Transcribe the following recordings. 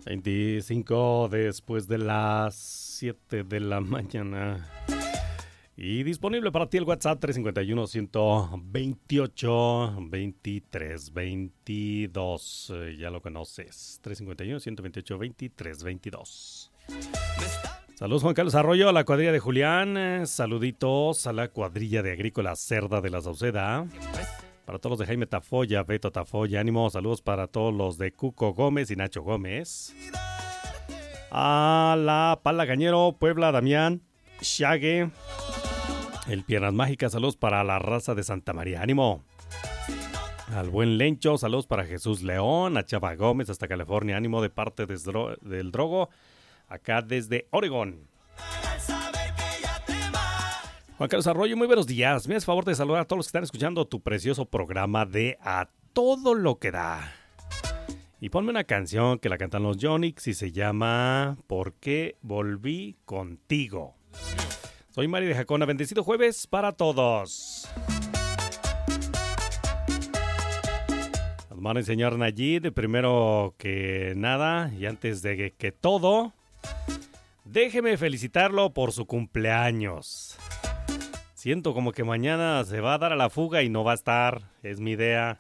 25 después de las 7 de la mañana. Y disponible para ti el WhatsApp 351-128-2322. Ya lo conoces. 351-128-2322. Saludos Juan Carlos Arroyo, a la cuadrilla de Julián. Saluditos a la cuadrilla de Agrícola Cerda de la Sauceda. Para todos los de Jaime Tafoya, Beto Tafoya, ánimo. Saludos para todos los de Cuco Gómez y Nacho Gómez. A la Pala Gañero, Puebla, Damián, Shague, el Piernas Mágicas, saludos para la raza de Santa María, ánimo. Al buen Lencho, saludos para Jesús León, a Chava Gómez hasta California, ánimo de parte del Drogo, acá desde Oregón. Juan Carlos Arroyo, muy buenos días. Me haces favor de saludar a todos los que están escuchando tu precioso programa de A Todo Lo Que Da. Y ponme una canción que la cantan los Yonix y se llama ¿Por qué volví contigo? Soy Mari de Jacona. Bendecido jueves para todos. Nos van a enseñar Nayid, primero que nada y antes de que todo, déjeme felicitarlo por su cumpleaños. Siento como que mañana se va a dar a la fuga y no va a estar. Es mi idea.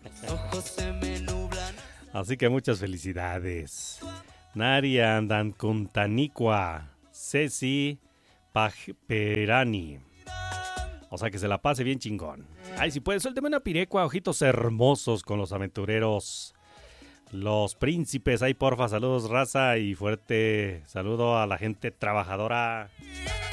Así que muchas felicidades. Nari Andankuntanicua, Ceci Pajperani. O sea que se la pase bien chingón. Ay, si puede, suélteme una pirecua, ojitos hermosos con los aventureros. Los príncipes, ay porfa, saludos raza y fuerte saludo a la gente trabajadora.